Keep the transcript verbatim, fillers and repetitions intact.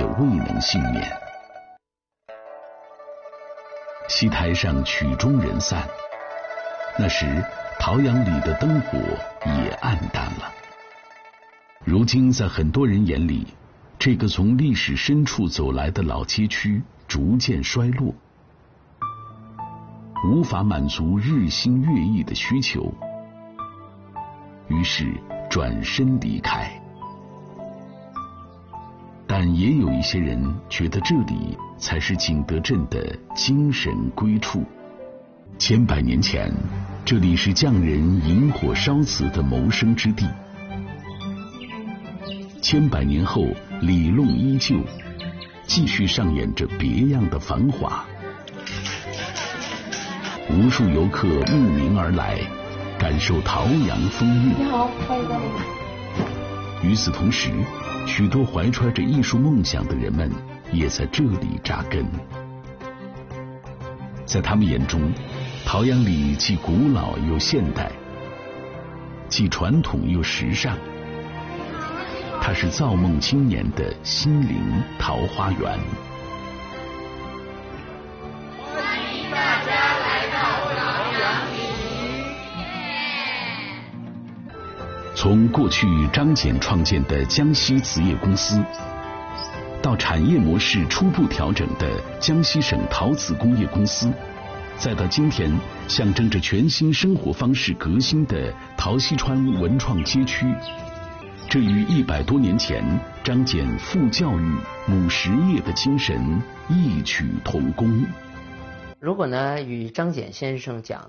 也未能幸免。戏台上曲终人散，那时陶阳里的灯火也暗淡了。如今在很多人眼里，这个从历史深处走来的老街区逐渐衰落，无法满足日新月异的需求，于是转身离开。但也有一些人觉得这里才是景德镇的精神归处。千百年前，这里是匠人引火烧瓷的谋生之地。千百年后，里弄依旧，继续上演着别样的繁华。无数游客慕名而来，感受陶阳风韵。 你好，欢迎光临。 与此同时，许多怀揣着艺术梦想的人们也在这里扎根。在他们眼中，陶阳里既古老又现代，既传统又时尚。它是造梦青年的心灵桃花源。 欢迎大家来到陶阳里。 从过去张謇创建的江西瓷业公司，到产业模式初步调整的江西省陶瓷工业公司，再到今天象征着全新生活方式革新的陶溪川文创街区，这与一百多年前张謇父教育母实业的精神异曲同工。 如果呢与张謇先生讲